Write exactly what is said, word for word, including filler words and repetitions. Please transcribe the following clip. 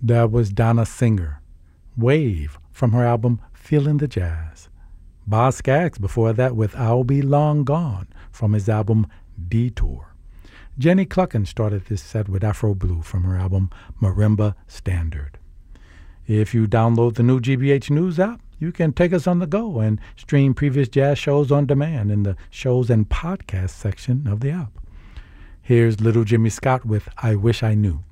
That was Donna Singer, Wave, from her album Feeling the Jazz. Boz Scaggs before that with I'll Be Long Gone from his album Detour. Jenny Cluckin started this set with Afro Blue from her album Marimba Standard. If you download the new G B H News app, you can take us on the go and stream previous jazz shows on demand in the shows and podcast section of the app. Here's Little Jimmy Scott with I Wish I Knew.